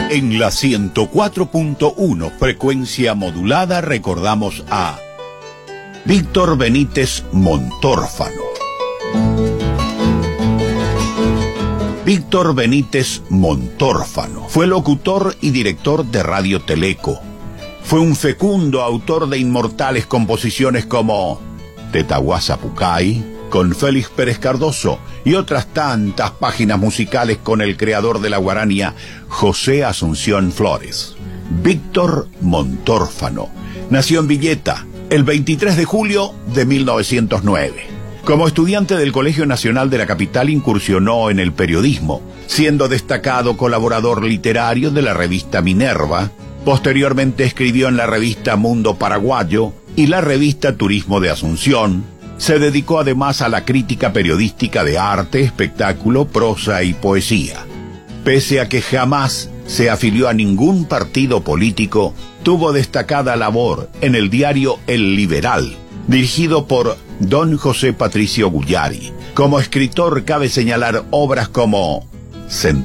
En la 104.1 frecuencia modulada recordamos a Víctor Benítez Montórfano. Víctor Benítez Montórfano fue locutor y director de Radio Teleco. Fue un fecundo autor de inmortales composiciones como Tetahuasa Pucay, con Félix Pérez Cardoso, y otras tantas páginas musicales con el creador de la guarania, José Asunción Flores. Víctor Montórfano nació en Villeta el 23 de julio de 1909. Como estudiante del Colegio Nacional de la capital incursionó en el periodismo, siendo destacado colaborador literario de la revista Minerva. Posteriormente escribió en la revista Mundo Paraguayo y la revista Turismo de Asunción. Se dedicó además a la crítica periodística de arte, espectáculo, prosa y poesía. Pese a que jamás se afilió a ningún partido político, tuvo destacada labor en el diario El Liberal, dirigido por don José Patricio Guyari. Como escritor cabe señalar obras como